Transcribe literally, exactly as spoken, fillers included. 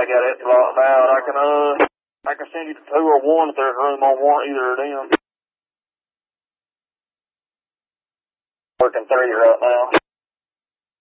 I got it locked out. I can, uh, I can send you to two or one if there's room on one, either of them. Working three right now.